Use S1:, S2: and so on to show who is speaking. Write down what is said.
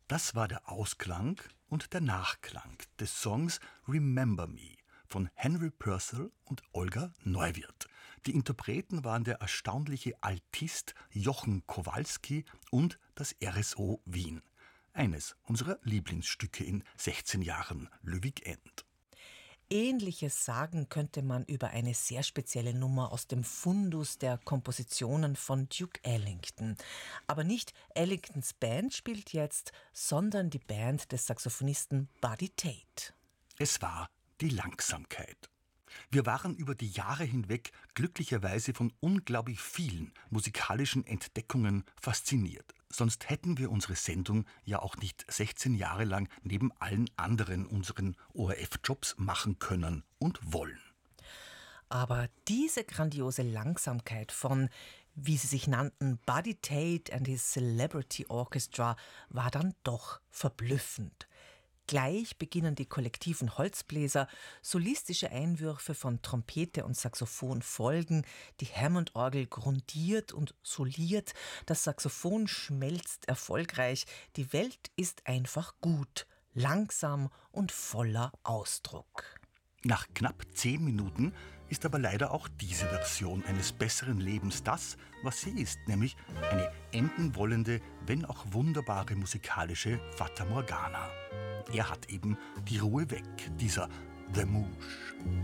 S1: Das war der Ausklang und der Nachklang des Songs Remember Me von Henry Purcell und Olga Neuwirth. Die Interpreten waren der erstaunliche Altist Jochen Kowalski und das RSO Wien. Eines unserer Lieblingsstücke in 16 Jahren Le Weekend.
S2: Ähnliches sagen könnte man über eine sehr spezielle Nummer aus dem Fundus der Kompositionen von Duke Ellington. Aber nicht Ellingtons Band spielt jetzt, sondern die Band des Saxophonisten Buddy Tate.
S1: Es war die Langsamkeit. Wir waren über die Jahre hinweg glücklicherweise von unglaublich vielen musikalischen Entdeckungen fasziniert. Sonst hätten wir unsere Sendung ja auch nicht 16 Jahre lang neben allen anderen unseren ORF-Jobs machen können und wollen.
S2: Aber diese grandiose Langsamkeit von, wie sie sich nannten, Buddy Tate and his Celebrity Orchestra, war dann doch verblüffend. Gleich beginnen die kollektiven Holzbläser, solistische Einwürfe von Trompete und Saxophon folgen, die Hammond-Orgel grundiert und soliert, das Saxophon schmelzt erfolgreich, die Welt ist einfach gut, langsam und voller Ausdruck.
S1: Nach knapp 10 Minuten ist aber leider auch diese Version eines besseren Lebens das, was sie ist, nämlich eine enden wollende, wenn auch wunderbare musikalische Fata Morgana. Er hat eben die Ruhe weg, dieser The Mouche.